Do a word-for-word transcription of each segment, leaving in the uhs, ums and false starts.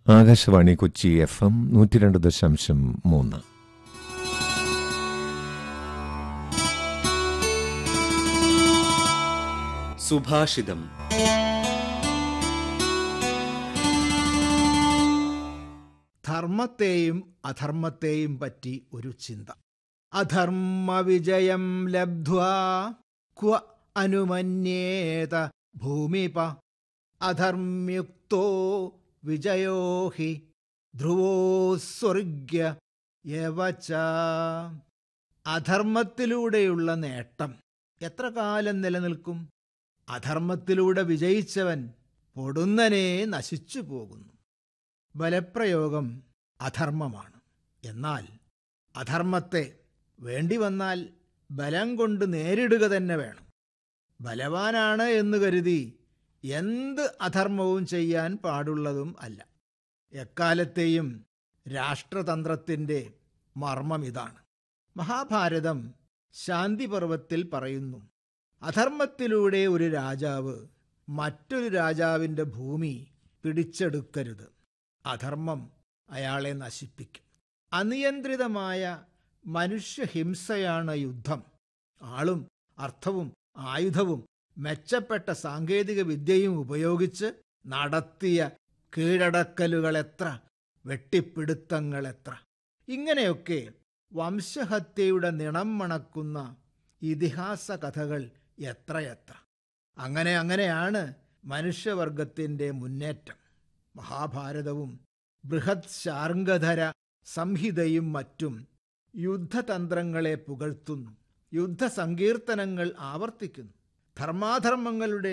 Akashvani Kochi F M നൂറ്റി രണ്ട് ദശാംശം മൂന്ന്. സുഭാഷിതം. ധർമ്മത്തെയും അധർമ്മത്തെയും പറ്റി ഒരു ചിന്ത. അധർമ്മ വിജയം ലബ്ധ്വാ ക്വ അനുമന്യേത ഭൂമിപ അധർമ്മ്യുക്തോ വിജയോ ഹി ധ്രുവോ സ്വർഗ്യ യവച. അധർമ്മത്തിലൂടെയുള്ള നേട്ടം എത്ര കാലം നിലനിൽക്കും? അധർമ്മത്തിലൂടെ വിജയിച്ചവൻ പൊടുന്നനെ നശിച്ചു പോകുന്നു. ബലപ്രയോഗം അധർമ്മമാണ്. എന്നാൽ അധർമ്മത്തെ വേണ്ടി വന്നാൽ ബലം കൊണ്ട് നേരിടുക തന്നെ വേണം. ബലവാനാണ് എന്ന് കരുതി എന്ത് അധർമ്മവും ചെയ്യാൻ പാടുള്ളതും അല്ല. എക്കാലത്തെയും രാഷ്ട്രതന്ത്രത്തിൻ്റെ മർമ്മം ഇതാണ്. മഹാഭാരതം ശാന്തിപർവത്തിൽ പറയുന്നു, അധർമ്മത്തിലൂടെ ഒരു രാജാവ് മറ്റൊരു രാജാവിൻ്റെ ഭൂമി പിടിച്ചെടുക്കരുത്. അധർമ്മം അയാളെ നശിപ്പിക്കും. അനിയന്ത്രിതമായ മനുഷ്യഹിംസയാണ് യുദ്ധം. ആളും അർത്ഥവും ആയുധവും മെച്ചപ്പെട്ട സാങ്കേതിക വിദ്യയും ഉപയോഗിച്ച് നടത്തിയ കീഴടക്കലുകളെത്ര, വെട്ടിപ്പിടുത്തങ്ങളെത്ര! ഇങ്ങനെയൊക്കെ വംശഹത്യയുടെ നിണം മണക്കുന്ന ഇതിഹാസ കഥകൾ എത്രയെത്ര! അങ്ങനെ അങ്ങനെയാണ് മനുഷ്യവർഗത്തിൻ്റെ മുന്നേറ്റം. മഹാഭാരതവും ബൃഹത് ശാർംഗധര സംഹിതയും മറ്റും യുദ്ധതന്ത്രങ്ങളെ പുകഴ്ത്തുന്നു. യുദ്ധസങ്കീർത്തനങ്ങൾ ആവർത്തിക്കുന്നു. ധർമാധർമ്മങ്ങളുടെ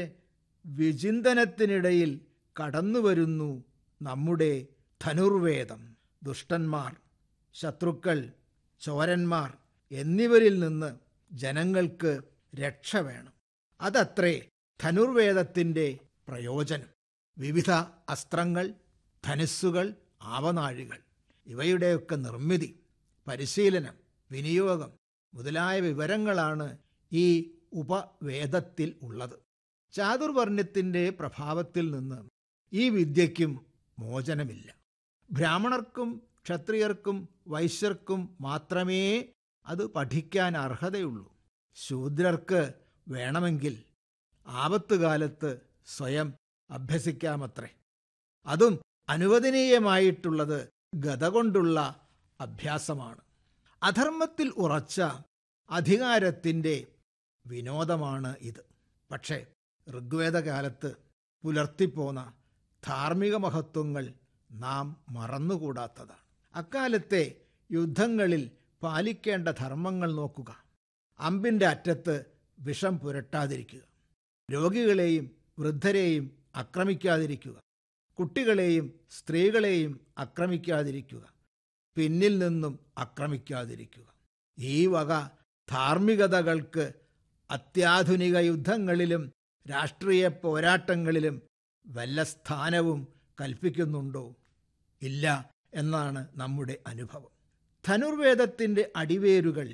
വിചിന്തനത്തിനിടയിൽ കടന്നുവരുന്നു നമ്മുടെ ധനുർവേദം. ദുഷ്ടന്മാർ, ശത്രുക്കൾ, ചോരന്മാർ എന്നിവരിൽ നിന്ന് ജനങ്ങൾക്ക് രക്ഷ വേണം. അതത്രേ ധനുർവേദത്തിൻ്റെ പ്രയോജനം. വിവിധ അസ്ത്രങ്ങൾ, ധനുസ്സുകൾ, ആവനാഴികൾ ഇവയുടെയൊക്കെ നിർമ്മിതി, പരിശീലനം, വിനിയോഗം മുതലായ വിവരങ്ങളാണ് ഈ ഉപവേദത്തിൽ ഉള്ളത്. ചാതുർവർണ്ണ്യത്തിൻ്റെ പ്രഭാവത്തിൽ നിന്ന് ഈ വിദ്യയ്ക്കും മോചനമില്ല. ബ്രാഹ്മണർക്കും ക്ഷത്രിയർക്കും വൈശ്യർക്കും മാത്രമേ അത് പഠിക്കാൻ അർഹതയുള്ളൂ. ശൂദ്രർക്ക് വേണമെങ്കിൽ ആപത്തുകാലത്ത് സ്വയം അഭ്യസിക്കാമത്രേ. അതും അനുവദനീയമായിട്ടുള്ളത് ഗദ കൊണ്ടുള്ള അഭ്യാസമാണ്. അധർമ്മത്തിൽ ഉറച്ച അധികാരത്തിൻ്റെ വിനോദമാണ് ഇത്. പക്ഷേ ഋഗ്വേദകാലത്ത് പുലർത്തിപ്പോന്ന ധാർമ്മിക മഹത്വങ്ങൾ നാം മറന്നുകൂടാത്തതാണ്. അക്കാലത്തെ യുദ്ധങ്ങളിൽ പാലിക്കേണ്ട ധർമ്മങ്ങൾ നോക്കുക. അമ്പിൻ്റെ അറ്റത്ത് വിഷം പുരട്ടാതിരിക്കുക, രോഗികളെയും വൃദ്ധരെയും ആക്രമിക്കാതിരിക്കുക, കുട്ടികളെയും സ്ത്രീകളെയും ആക്രമിക്കാതിരിക്കുക, പിന്നിൽ നിന്നും ആക്രമിക്കാതിരിക്കുക. ഈ വക ധാർമ്മികതകൾക്ക് അത്യാധുനിക യുദ്ധങ്ങളിലും രാഷ്ട്രീയ പോരാട്ടങ്ങളിലും വല്ല സ്ഥാനവും കൽപ്പിക്കുന്നുണ്ടോ? ഇല്ല എന്നാണ് നമ്മുടെ അനുഭവം. ധനുർവേദത്തിൻ്റെ അടിവേരുകൾ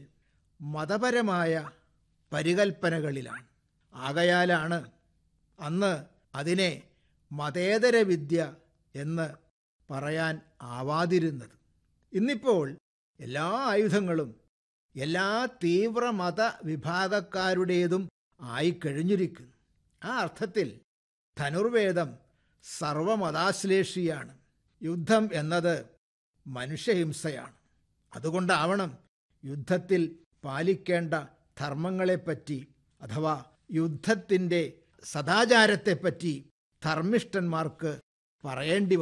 മതപരമായ പരികൽപ്പനകളിലാണ്. ആകയാലാണ് അന്ന് അതിനെ മതേതര വിദ്യ എന്ന് പറയാൻ ആവാതിരുന്നത്. ഇന്നിപ്പോൾ എല്ലാ ആയുധങ്ങളും എല്ലാ തീവ്ര മത വിഭാഗക്കാരുടേതും ആയിക്കഴിഞ്ഞിരിക്കുന്നു. ആ അർത്ഥത്തിൽ ധനുർവേദം സർവമതാശ്ലേഷിയാണ്. യുദ്ധം എന്നത് മനുഷ്യഹിംസയാണ്. അതുകൊണ്ടാവണം യുദ്ധത്തിൽ പാലിക്കേണ്ട ധർമ്മങ്ങളെപ്പറ്റി അഥവാ യുദ്ധത്തിൻ്റെ സദാചാരത്തെപ്പറ്റി ധർമ്മിഷ്ഠന്മാർക്ക് പറയേണ്ടി